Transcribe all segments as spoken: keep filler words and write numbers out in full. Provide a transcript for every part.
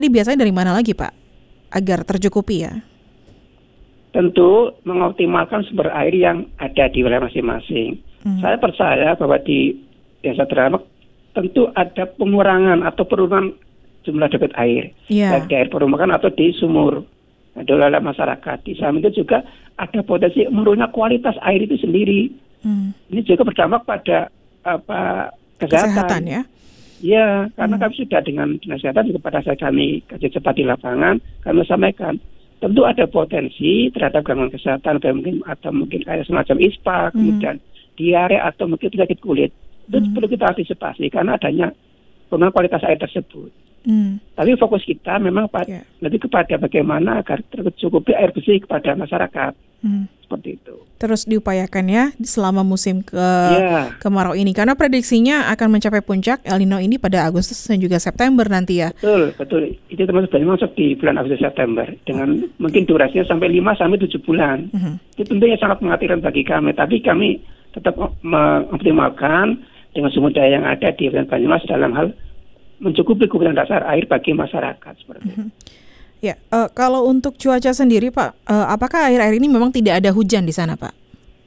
Ini biasanya dari mana lagi Pak? Agar tercukupi ya? Tentu mengoptimalkan sumber air yang ada di wilayah masing-masing. Hmm. Saya percaya bahwa di Desa Teramak tentu ada pengurangan atau penurunan jumlah debit air, yeah. baik di air permukaan atau di sumur. Nah, di wilayah masyarakat. Di samping itu juga ada potensi menurunnya kualitas air itu sendiri. Hmm. Ini juga berdampak pada apa kesehatan. Kesehatan ya? Ya, karena hmm. kami sudah dengan dinas kesehatan juga pada saat kami kaji cepat di lapangan, kami sampaikan tentu ada potensi terhadap gangguan kesehatan, atau mungkin atau mungkin kayak semacam ispa, hmm. kemudian diare atau mungkin penyakit kulit. Itu hmm. perlu kita antisipasi karena adanya penurunan kualitas air tersebut. Hmm. Tapi fokus kita memang pada, yeah. lebih kepada bagaimana agar tercukupi air bersih kepada masyarakat. Hmm. Seperti itu. Terus diupayakan ya selama musim ke yeah. kemarau ini karena prediksinya akan mencapai puncak El Nino ini pada Agustus dan juga September nanti ya. Betul, betul. Itu termasuk masuk di bulan Agustus September dengan oh. mungkin durasinya sampai lima sampai tujuh bulan. Uh-huh. Itu tentunya sangat mengkhawatirkan bagi kami, tapi kami tetap mengoptimalkan dengan sumber daya yang ada di Kabupaten Banyumas dalam hal mencukupi kebutuhan dasar air bagi masyarakat seperti itu. Uh-huh. Ya, uh, kalau untuk cuaca sendiri Pak, uh, apakah akhir-akhir ini memang tidak ada hujan di sana Pak?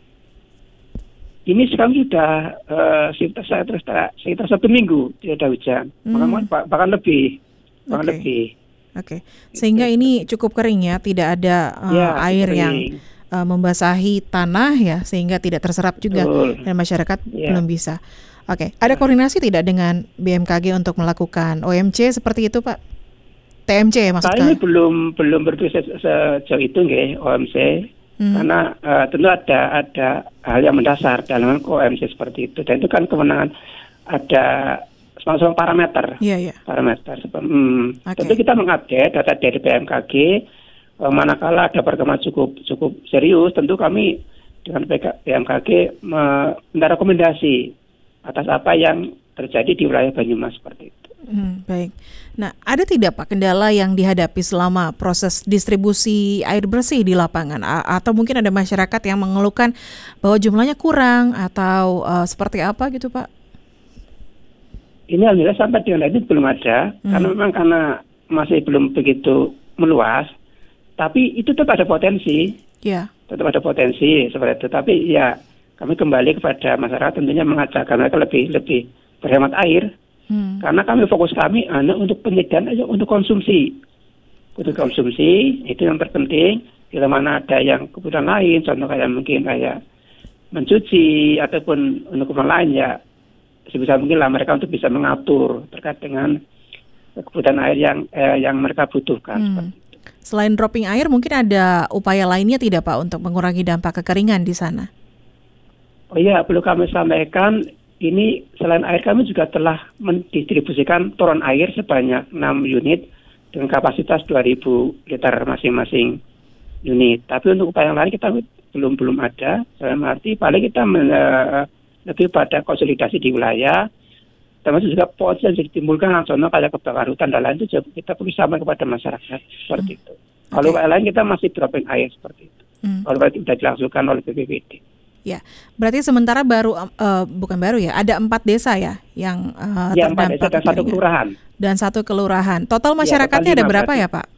Ini sekarang sudah uh, sekitar, sekitar, sekitar satu minggu tidak ada hujan, hmm. bahkan, bahkan lebih, bahkan okay. lebih. Oke, okay. Sehingga gitu. Ini cukup kering ya, tidak ada uh, ya, air kering. yang uh, membasahi tanah ya, sehingga tidak terserap juga Betul. dan masyarakat ya. belum bisa. Oke, okay. ada koordinasi tidak dengan B M K G untuk melakukan O M C seperti itu Pak? T M C maksudnya? Saya belum belum berpikir sejauh itu nggih O M C hmm. karena uh, tentu ada ada hal yang mendasar dalam O M C seperti itu dan itu kan kewenangan ada semacam parameter yeah, yeah. parameter. Hmm, okay. Tentu kita mengupdate data dari B M K G uh, manakala ada perkembangan cukup cukup serius tentu kami dengan B M K G minta rekomendasi atas apa yang terjadi di wilayah Banyumas seperti itu. Hmm, baik. Nah, ada tidak Pak kendala yang dihadapi selama proses distribusi air bersih di lapangan? A- atau mungkin ada masyarakat yang mengeluhkan bahwa jumlahnya kurang atau uh, seperti apa gitu Pak? Ini alhamdulillah sampai dengan ini belum ada, hmm. karena memang karena masih belum begitu meluas, tapi itu tetap ada potensi. Ya. Tetap ada potensi seperti itu. Tapi ya kami kembali kepada masyarakat tentunya mengajak mereka lebih lebih berhemat air. Hmm. Karena kami fokus kami hanya untuk penyediaan aja untuk konsumsi, untuk konsumsi itu yang terpenting. Bila mana ada yang kebutuhan lain, contoh kayak mungkin kayak mencuci ataupun untuk kebutuhan lain ya sebisa mungkin lah mereka untuk bisa mengatur terkait dengan kebutuhan air yang eh, yang mereka butuhkan. Hmm. Seperti itu. Selain dropping air, mungkin ada upaya lainnya tidak Pak untuk mengurangi dampak kekeringan di sana? Oh iya, perlu kami sampaikan. Ini selain air kami juga telah mendistribusikan toron air sebanyak enam unit dengan kapasitas dua ribu liter masing-masing unit. Tapi untuk upaya yang lain kita belum belum ada. Dalam arti paling kita men, uh, lebih pada konsolidasi di wilayah. Termasuk juga potensi yang ditimbulkan contoh kayak kebakaran hutan dan lain itu kita perlu sama kepada masyarakat seperti hmm. itu. Kalau okay. lain kita masih dropping air seperti itu. Hmm. Kalau itu sudah dilangsungkan oleh B P B D. Ya, berarti sementara baru uh, bukan baru ya, ada empat desa ya yang uh, ya, terdampak empat desa dan satu kelurahan. Dan satu kelurahan. Total masyarakatnya ya, ada berapa ya Pak?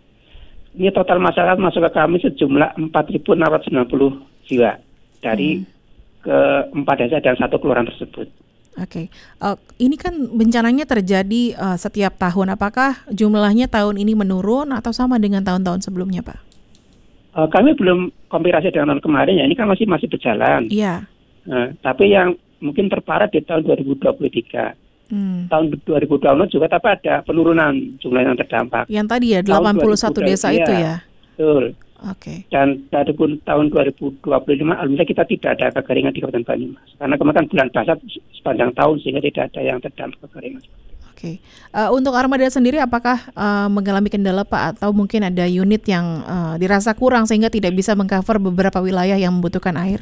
Ini total masyarakat masuk ke kami sejumlah empat ribu enam ratus sembilan puluh jiwa dari hmm. ke empat desa dan satu kelurahan tersebut. Oke, okay. uh, ini kan bencananya terjadi uh, setiap tahun. Apakah jumlahnya tahun ini menurun atau sama dengan tahun-tahun sebelumnya Pak? Uh, kami belum kompilasi dengan tahun kemarin ya, ini kan masih masih berjalan. Iya. Nah, tapi yang mungkin terparah di tahun dua ribu dua puluh tiga. Hmm. Tahun dua ribu dua puluh juga tapi ada penurunan jumlah yang terdampak. Yang tadi ya delapan puluh satu desa itu ya. Betul. Oke. Okay. Dan dari tahun dua ribu dua puluh lima alhamdulillah kita tidak ada kekeringan di Kabupaten Banyumas. Karena kemarin bulan basah sepanjang tahun sehingga tidak ada yang terdampak kekeringan. Oke, okay. uh, untuk armada sendiri apakah uh, mengalami kendala Pak atau mungkin ada unit yang uh, dirasa kurang sehingga tidak bisa mengcover beberapa wilayah yang membutuhkan air?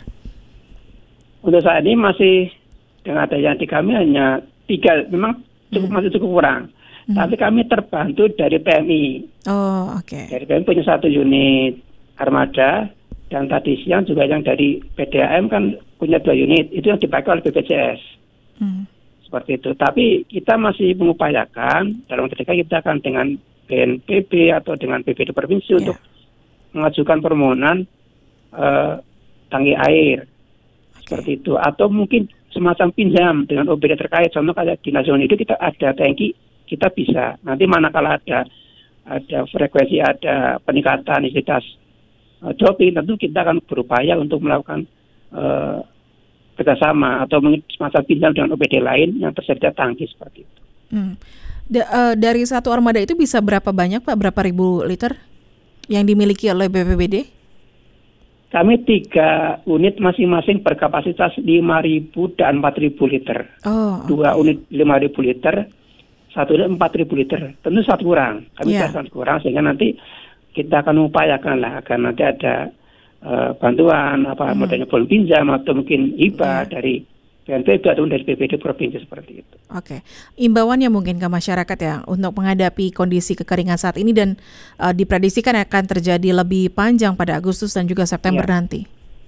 Untuk saat ini masih dengan adanya di kami hanya tiga, memang cukup hmm. masih cukup kurang. Hmm. Tapi kami terbantu dari P M I. Oh, oke. Okay. Dari P M I punya satu unit armada dan tadi siang juga yang dari P D A M kan punya dua unit. Itu yang dipakai oleh B P J S. Hmm. Seperti itu. Tapi kita masih mengupayakan dalam ketika kita akan dengan B N P B atau dengan B P D provinsi yeah. untuk mengajukan permohonan uh, tangki air okay. seperti itu, atau mungkin semacam pinjam dengan O B D terkait. Contoh kayak di nasional itu kita ada tangki, kita bisa nanti manakala ada ada frekuensi, ada peningkatan intensitas uh, dropping, tentu kita akan berupaya untuk melakukan uh, kerjasama atau mungkin semacam pinjam dengan O B D lain yang tersedia tangki seperti itu. Hmm. Da, uh, dari satu armada itu bisa berapa banyak Pak? Berapa ribu liter yang dimiliki oleh B P B D? Kami tiga unit masing-masing berkapasitas lima ribu dan empat ribu liter. Oh, Dua okay. unit lima ribu liter, satu unit empat ribu liter. Tentu satu kurang. Kami yeah. satu kurang sehingga nanti kita akan mengupayakan lah agar nanti ada uh, bantuan apa hmm. modelnya bol pinjam atau mungkin hibah yeah. dari B N P B atau dari B P D provinsi seperti itu. Oke, okay. Imbauannya mungkin ke masyarakat ya untuk menghadapi kondisi kekeringan saat ini dan uh, diprediksikan akan terjadi lebih panjang pada Agustus dan juga September ya. nanti.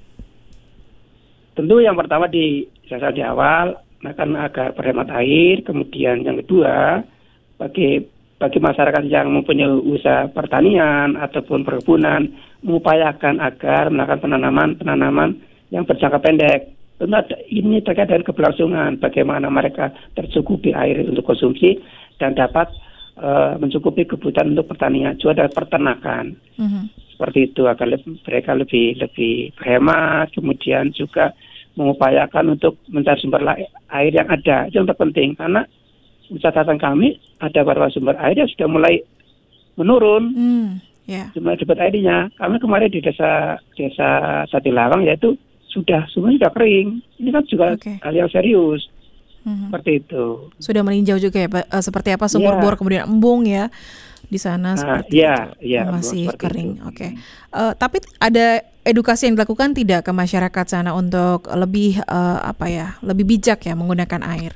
Tentu yang pertama di dasar di awal akan agar berhemat air, kemudian yang kedua bagi bagi masyarakat yang mempunyai usaha pertanian ataupun perkebunan mengupayakan agar melakukan penanaman-penanaman yang berjangka pendek. Tentu ini terkait dengan keberlangsungan bagaimana mereka tercukupi air untuk konsumsi dan dapat uh, mencukupi kebutuhan untuk pertanian juga dan peternakan. Mm-hmm. Seperti itu agar lebih, mereka lebih lebih berhemat, kemudian juga mengupayakan untuk mencari sumber air yang ada. Itu yang terpenting karena catatan kami ada beberapa sumber air yang sudah mulai menurun. Mm, yeah. Jumlah debit airnya. Kami kemarin di desa desa Satilawang yaitu sudah semuanya sudah kering. Ini kan juga okay. hal yang serius. Mm-hmm. Seperti itu. Sudah meninjau juga ya Pak, uh, seperti apa sumur yeah. bor kemudian embung ya di sana nah, seperti yeah, itu. Yeah, masih kering. Oke. Okay. Uh, tapi ada edukasi yang dilakukan tidak ke masyarakat sana untuk lebih uh, apa ya, lebih bijak ya menggunakan air?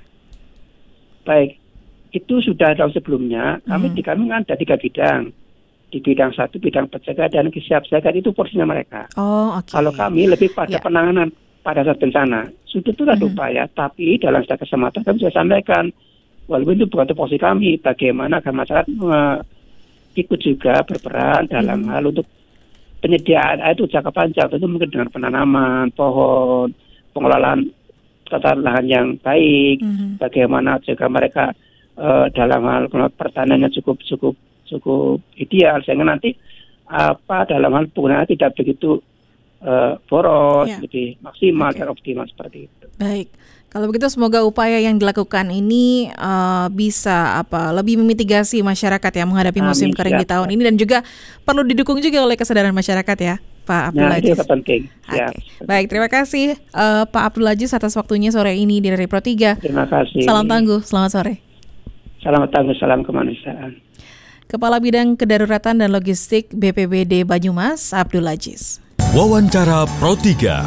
Baik. Itu sudah tahun sebelumnya. Kami mm-hmm. di kami kan ada tiga bidang. Di bidang satu, bidang pencegahan dan kesiapsiagaan itu porsinya mereka. Oh, okay. Kalau kami lebih pada yeah. penanganan pada saat bencana. Sudah itu ada mm-hmm. upaya, tapi dalam setiap kesempatan kami bisa sampaikan, walaupun itu bukan tupoksi kami, bagaimana agar masyarakat uh, ikut juga berperan dalam mm-hmm. hal untuk penyediaan air itu jangka panjang. Tentu mungkin dengan penanaman pohon, pengelolaan tata lahan yang baik, mm-hmm. bagaimana juga mereka uh, dalam hal pertaniannya cukup cukup cukup ideal sehingga nanti apa dalam hal penggunaan tidak begitu uh, boros, ya. lebih maksimal okay. dan optimal seperti itu. Baik, kalau begitu semoga upaya yang dilakukan ini uh, bisa apa lebih memitigasi masyarakat yang menghadapi musim Amin, kering siap. di tahun ini dan juga perlu didukung juga oleh kesadaran masyarakat ya, Pak Abdul Aziz. Nah, itu penting. Okay. Baik, terima kasih uh, Pak Abdul Aziz atas waktunya sore ini di dari Pro tiga. Terima kasih. Salam tangguh, selamat sore. Salam tangguh, salam kemanusiaan. Kepala Bidang Kedaruratan dan Logistik B P B D Banyumas, Abdul Aziz. Wawancara Pro tiga.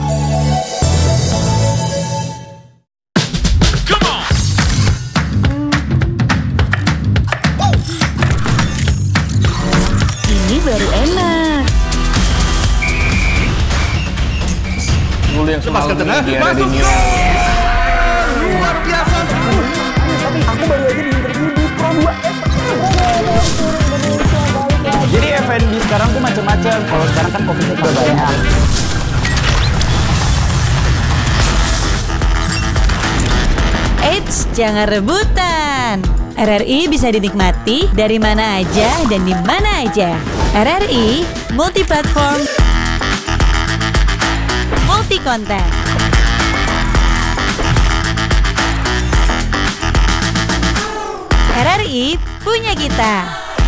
Ini baru enak. Dulu yang semalam dia ada di New luar biasa. Tapi aku baru aja di interview di Pro dua. Jadi F and B sekarang tuh macam-macam. Kalau sekarang kan Covid udah banyak. Eits, jangan rebutan. R R I bisa dinikmati dari mana aja dan di mana aja. R R I multi platform, multi konten. R R I punya kita.